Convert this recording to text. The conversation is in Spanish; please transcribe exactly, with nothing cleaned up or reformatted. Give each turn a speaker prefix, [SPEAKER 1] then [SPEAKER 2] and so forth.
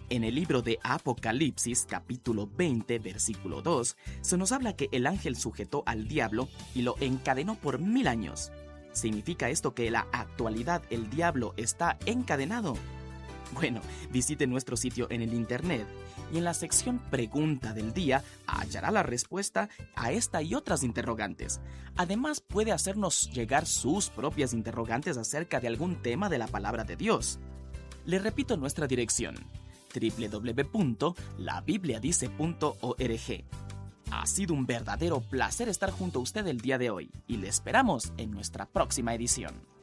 [SPEAKER 1] En el libro de Apocalipsis, capítulo veinte, versículo dos, se nos habla que el ángel sujetó al diablo y lo encadenó por mil años. ¿Significa esto que en la actualidad el diablo está encadenado? Bueno, visite nuestro sitio en el internet y en la sección Pregunta del Día hallará la respuesta a esta y otras interrogantes. Además, puede hacernos llegar sus propias interrogantes acerca de algún tema de la palabra de Dios. Le repito nuestra dirección: doble u doble u doble u punto la biblia dice punto org. Ha sido un verdadero placer estar junto a usted el día de hoy y le esperamos en nuestra próxima edición.